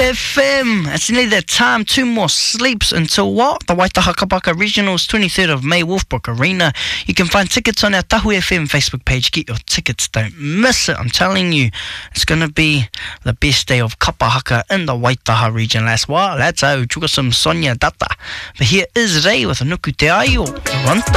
FM. It's nearly that time. 2 more sleeps until what? The Waitaha Kapaka Regionals, 23rd of May, Wolfbrook Arena. You can find tickets on our Tahu FM Facebook page. Get your tickets. Don't miss it. I'm telling you, it's going to be the best day of kapahaka in the Waitaha region. Let's chuka some Sonia Data. But here is Ray with Nuku Te Aio. Ranta.